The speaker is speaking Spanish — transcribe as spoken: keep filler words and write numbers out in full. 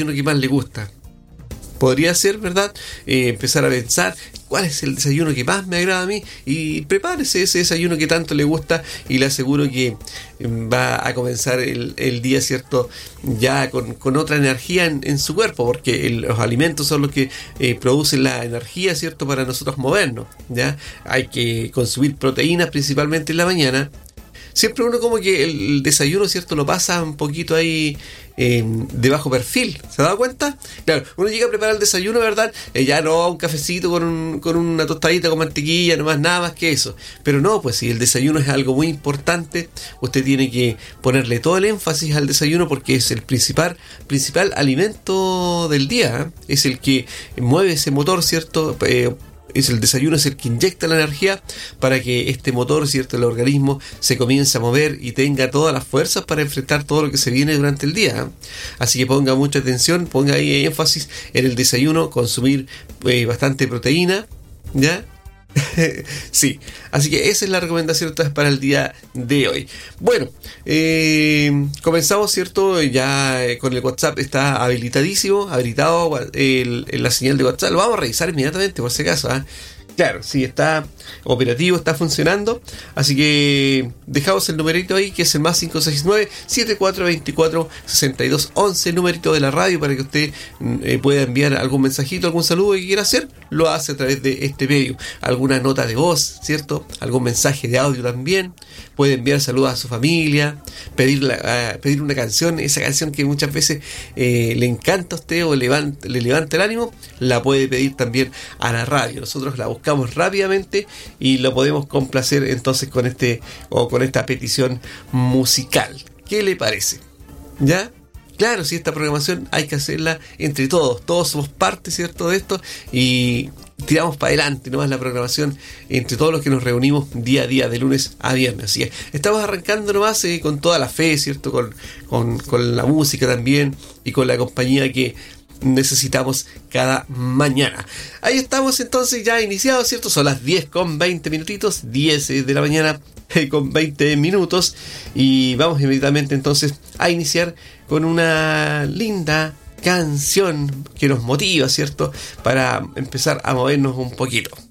desayuno que más le gusta. Podría ser, ¿verdad? Eh, empezar a pensar cuál es el desayuno que más me agrada a mí y prepárese ese desayuno que tanto le gusta y le aseguro que va a comenzar el, el día, ¿cierto? Ya con, con otra energía en, en su cuerpo, porque el, los alimentos son los que eh, producen la energía, ¿cierto? Para nosotros movernos, ¿ya? Hay que consumir proteínas principalmente en la mañana. Siempre uno como que el desayuno, ¿cierto? Lo pasa un poquito ahí eh, de bajo perfil. ¿Se ha dado cuenta? Claro, uno llega a preparar el desayuno, ¿verdad? Eh, ya no, un cafecito con, un, con una tostadita con mantequilla, no más, nada más que eso. Pero no, pues si el desayuno es algo muy importante, usted tiene que ponerle todo el énfasis al desayuno porque es el principal, principal alimento del día, ¿eh? Es el que mueve ese motor, ¿cierto? Eh, Es el desayuno, es el que inyecta la energía para que este motor, ¿cierto?, el organismo se comience a mover y tenga todas las fuerzas para enfrentar todo lo que se viene durante el día, ¿eh? Así que ponga mucha atención, ponga ahí énfasis en el desayuno, consumir eh, bastante proteína, ¿ya? Sí, así que esa es la recomendación entonces para el día de hoy. Bueno, eh, comenzamos, ¿cierto? Ya eh, con el WhatsApp está habilitadísimo, habilitado el, el, la señal de WhatsApp. Lo vamos a revisar inmediatamente por si acaso, ¿eh? Claro, sí, está operativo, está funcionando. Así que dejamos el numerito ahí, que es el más cinco seis nueve, siete cuatro dos cuatro, seis dos uno uno, el numerito de la radio, para que usted eh, pueda enviar algún mensajito, algún saludo que quiera hacer. Lo hace a través de este medio. Alguna nota de voz, ¿cierto? Algún mensaje de audio también. Puede enviar saludos a su familia, pedir, la, uh, pedir una canción, esa canción que muchas veces eh, le encanta a usted o levanta, le levanta el ánimo, la puede pedir también a la radio. Nosotros la buscamos rápidamente y lo podemos complacer entonces con este o con esta petición musical. ¿Qué le parece? ¿Ya? Claro, si esta programación hay que hacerla entre todos, todos somos parte, ¿cierto?, de esto y tiramos para adelante nomás la programación entre todos los que nos reunimos día a día, de lunes a viernes. Así es, estamos arrancando nomás eh, con toda la fe, ¿cierto?, con, con, con la música también y con la compañía que necesitamos cada mañana. Ahí estamos entonces ya iniciados, ¿cierto? Son las diez con veinte minutitos, diez de la mañana con veinte minutos y vamos inmediatamente entonces a iniciar con una linda canción que nos motiva, ¿cierto?, para empezar a movernos un poquito.